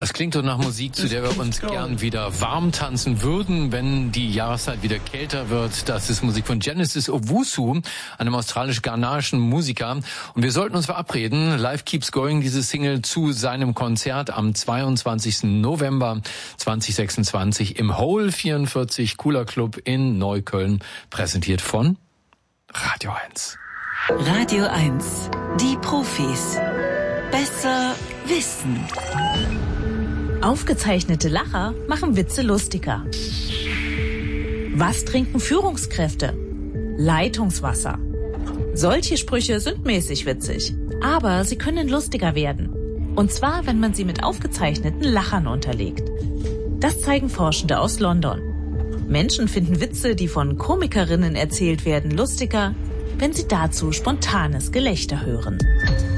Das klingt doch nach Musik, zu der wir uns gern wieder warm tanzen würden, wenn die Jahreszeit wieder kälter wird. Das ist Musik von Genesis Owusu, einem australisch-ghanaischen Musiker. Und wir sollten uns verabreden, Life Keeps Going, diese Single, zu seinem Konzert am 22. November 2026 im Hole 44 Cooler Club in Neukölln, präsentiert von Radio 1. Radio 1, die Profis. Besser wissen. Aufgezeichnete Lacher machen Witze lustiger. Was trinken Führungskräfte? Leitungswasser. Solche Sprüche sind mäßig witzig, aber sie können lustiger werden. Und zwar, wenn man sie mit aufgezeichneten Lachern unterlegt. Das zeigen Forschende aus London. Menschen finden Witze, die von Komikerinnen erzählt werden, lustiger, wenn sie dazu spontanes Gelächter hören.